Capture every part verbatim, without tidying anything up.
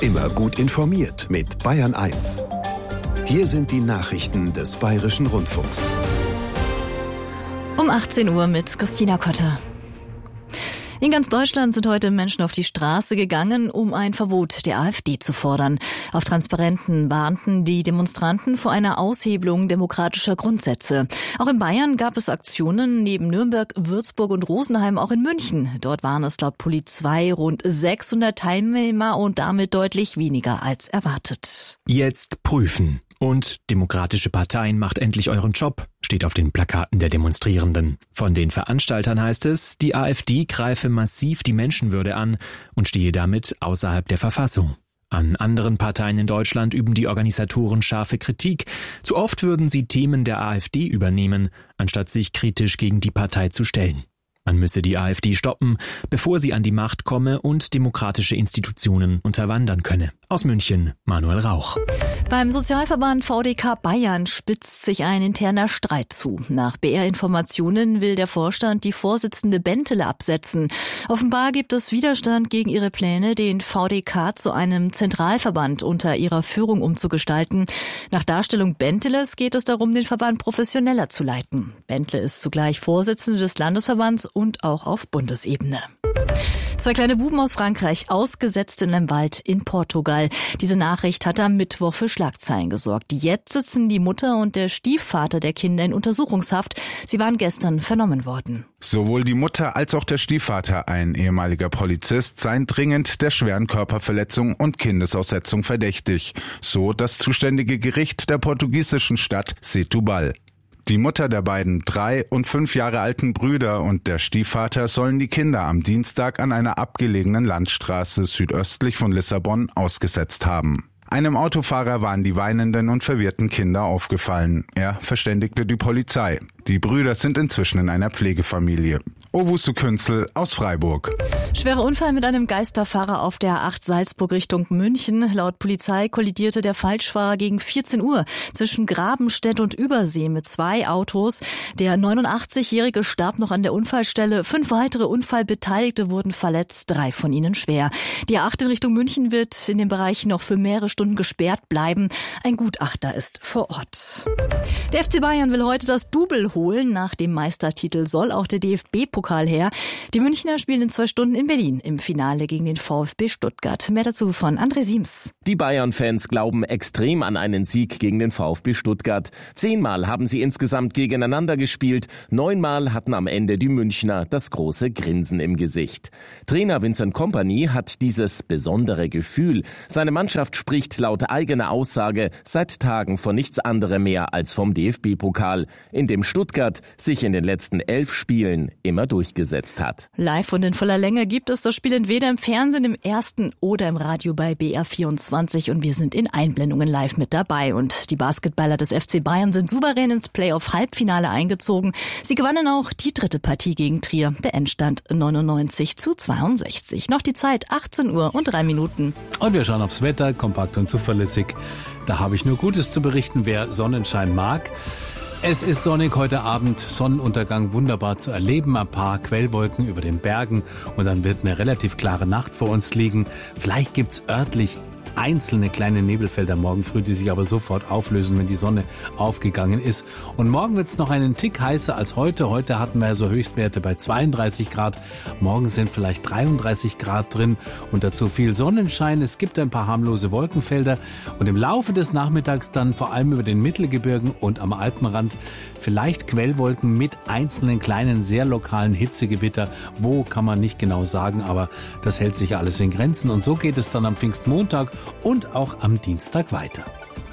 Immer gut informiert mit Bayern eins. Hier sind die Nachrichten des Bayerischen Rundfunks. Um achtzehn Uhr mit Christina Kotter. In ganz Deutschland sind heute Menschen auf die Straße gegangen, um ein Verbot der AfD zu fordern. Auf Transparenten warnten die Demonstranten vor einer Aushebelung demokratischer Grundsätze. Auch in Bayern gab es Aktionen, neben Nürnberg, Würzburg und Rosenheim auch in München. Dort waren es laut Polizei rund sechshundert Teilnehmer und damit deutlich weniger als erwartet. Jetzt prüfen. Und demokratische Parteien macht endlich euren Job, steht auf den Plakaten der Demonstrierenden. Von den Veranstaltern heißt es, die AfD greife massiv die Menschenwürde an und stehe damit außerhalb der Verfassung. An anderen Parteien in Deutschland üben die Organisatoren scharfe Kritik. Zu oft würden sie Themen der AfD übernehmen, anstatt sich kritisch gegen die Partei zu stellen. Man müsse die AfD stoppen, bevor sie an die Macht komme und demokratische Institutionen unterwandern könne. Aus München, Manuel Rauch. Beim Sozialverband V D K Bayern spitzt sich ein interner Streit zu. Nach B R-Informationen will der Vorstand die Vorsitzende Bentele absetzen. Offenbar gibt es Widerstand gegen ihre Pläne, den V D K zu einem Zentralverband unter ihrer Führung umzugestalten. Nach Darstellung Benteles geht es darum, den Verband professioneller zu leiten. Bentele ist zugleich Vorsitzende des Landesverbands und auch auf Bundesebene. Zwei kleine Buben aus Frankreich ausgesetzt in einem Wald in Portugal. Diese Nachricht hat am Mittwoch für Schlagzeilen gesorgt. Jetzt sitzen die Mutter und der Stiefvater der Kinder in Untersuchungshaft. Sie waren gestern vernommen worden. Sowohl die Mutter als auch der Stiefvater, ein ehemaliger Polizist, seien dringend der schweren Körperverletzung und Kindesaussetzung verdächtig. So das zuständige Gericht der portugiesischen Stadt Setúbal. Die Mutter der beiden drei und fünf Jahre alten Brüder und der Stiefvater sollen die Kinder am Dienstag an einer abgelegenen Landstraße südöstlich von Lissabon ausgesetzt haben. Einem Autofahrer waren die weinenden und verwirrten Kinder aufgefallen. Er verständigte die Polizei. Die Brüder sind inzwischen in einer Pflegefamilie. Owusu Künzel aus Freiburg. Schwerer Unfall mit einem Geisterfahrer auf der A acht Salzburg Richtung München. Laut Polizei kollidierte der Falschfahrer gegen vierzehn Uhr zwischen Grabenstedt und Übersee mit zwei Autos. Der neunundachtzigjährige starb noch an der Unfallstelle. Fünf weitere Unfallbeteiligte wurden verletzt, drei von ihnen schwer. Die A acht in Richtung München wird in dem Bereich noch für mehrere Stunden gesperrt bleiben. Ein Gutachter ist vor Ort. Der F C Bayern will heute das Double holen. Nach dem Meistertitel soll auch der D F B-Pokal her. Die Münchner spielen in zwei Stunden in Berlin im Finale gegen den VfB Stuttgart. Mehr dazu von André Siems. Die Bayern-Fans glauben extrem an einen Sieg gegen den VfB Stuttgart. Zehnmal haben sie insgesamt gegeneinander gespielt. Neunmal hatten am Ende die Münchner das große Grinsen im Gesicht. Trainer Vincent Kompany hat dieses besondere Gefühl. Seine Mannschaft spricht laut eigener Aussage seit Tagen von nichts anderem mehr als vom D F B-Pokal, in dem Stuttgart sich in den letzten elf Spielen immer durchgesetzt hat. Live und in voller Länge gibt es das Spiel entweder im Fernsehen, im Ersten oder im Radio bei B R vierundzwanzig und wir sind in Einblendungen live mit dabei. Und die Basketballer des F C Bayern sind souverän ins Playoff-Halbfinale eingezogen. Sie gewannen auch die dritte Partie gegen Trier. Der Endstand neunundneunzig zu zweiundsechzig. Noch die Zeit achtzehn Uhr und drei Minuten. Und wir schauen aufs Wetter, kompakt und zuverlässig. Da habe ich nur Gutes zu berichten, wer Sonnenschein mag. Es ist sonnig heute Abend, Sonnenuntergang wunderbar zu erleben, ein paar Quellwolken über den Bergen und dann wird eine relativ klare Nacht vor uns liegen. Vielleicht gibt's örtlich einzelne kleine Nebelfelder morgen früh, die sich aber sofort auflösen, wenn die Sonne aufgegangen ist. Und morgen wird es noch einen Tick heißer als heute. Heute hatten wir ja so Höchstwerte bei zweiunddreißig Grad. Morgen sind vielleicht dreiunddreißig Grad drin und dazu viel Sonnenschein. Es gibt ein paar harmlose Wolkenfelder und im Laufe des Nachmittags dann vor allem über den Mittelgebirgen und am Alpenrand vielleicht Quellwolken mit einzelnen kleinen, sehr lokalen Hitzegewitter. Wo, kann man nicht genau sagen, aber das hält sich alles in Grenzen. Und so geht es dann am Pfingstmontag und auch am Dienstag weiter.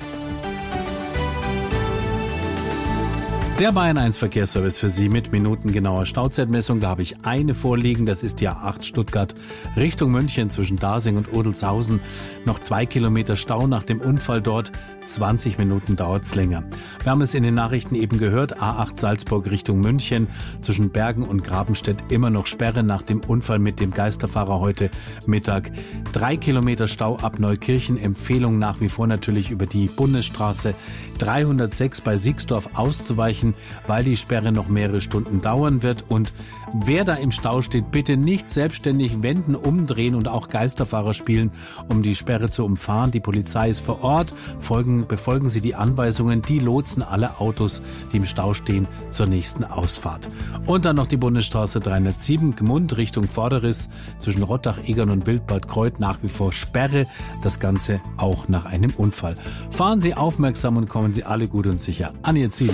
Der Bayern eins Verkehrsservice für Sie mit minutengenauer Stauzeitmessung. Da habe ich eine vorliegen. Das ist die A acht Stuttgart Richtung München zwischen Dasing und Odelshausen. Noch zwei Kilometer Stau nach dem Unfall dort. zwanzig Minuten dauert's länger. Wir haben es in den Nachrichten eben gehört. A acht Salzburg Richtung München zwischen Bergen und Grabenstedt immer noch Sperre nach dem Unfall mit dem Geisterfahrer heute Mittag. Drei Kilometer Stau ab Neukirchen. Empfehlung nach wie vor natürlich über die Bundesstraße dreihundertsechs bei Siegsdorf auszuweichen. ausweichen, weil die Sperre noch mehrere Stunden dauern wird. Und wer da im Stau steht, bitte nicht selbstständig wenden, umdrehen und auch Geisterfahrer spielen, um die Sperre zu umfahren. Die Polizei ist vor Ort. Folgen, befolgen Sie die Anweisungen. Die lotsen alle Autos, die im Stau stehen, zur nächsten Ausfahrt. Und dann noch die Bundesstraße dreihundertsieben, Gmund Richtung Vorderriss zwischen Rottach, Egern und Wildbad-Kreuth nach wie vor Sperre. Das Ganze auch nach einem Unfall. Fahren Sie aufmerksam und kommen Sie alle gut und sicher an Ihr Ziel.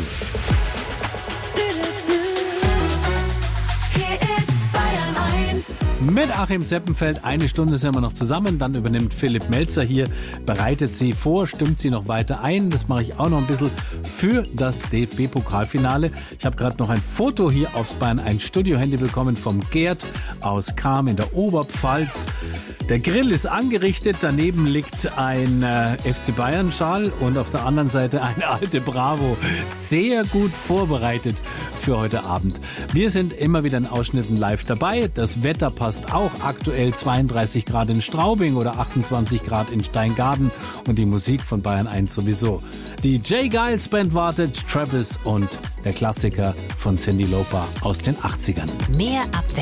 Mit Achim Zeppenfeld, eine Stunde sind wir noch zusammen, dann übernimmt Philipp Melzer hier, bereitet sie vor, stimmt sie noch weiter ein. Das mache ich auch noch ein bisschen für das D F B-Pokalfinale. Ich habe gerade noch ein Foto hier aufs Bayern eins Studio-Handy bekommen vom Gerd aus Cham in der Oberpfalz. Der Grill ist angerichtet, daneben liegt ein äh, F C Bayern-Schal und auf der anderen Seite eine alte Bravo. Sehr gut vorbereitet für heute Abend. Wir sind immer wieder in Ausschnitten live dabei. Das Wetter passt auch, aktuell zweiunddreißig Grad in Straubing oder achtundzwanzig Grad in Steingaden und die Musik von Bayern eins sowieso. Die Jay Giles Band wartet, Travis und der Klassiker von Cyndi Lauper aus den achtzigern. Mehr Abwechslung